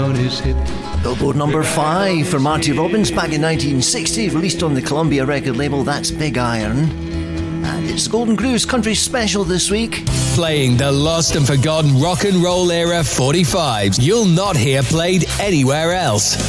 Billboard number 5 for Marty Robbins back in 1960, released on the Columbia record label That's Big Iron. And it's the Golden Grooves Country Special this week. Playing the lost and forgotten rock and roll era 45s you'll not hear played anywhere else.